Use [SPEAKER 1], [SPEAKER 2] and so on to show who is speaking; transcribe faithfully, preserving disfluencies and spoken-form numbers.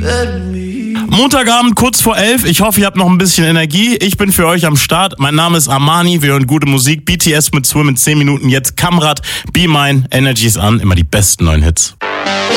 [SPEAKER 1] Montagabend kurz vor elf. Ich hoffe, ihr habt noch ein bisschen Energie. Ich bin für euch am Start. Mein Name ist Armani. Wir hören gute Musik. B T S mit Swim in zehn Minuten. Jetzt Kamrat, Be Mine, Energy ist an. Immer die besten neuen Hits.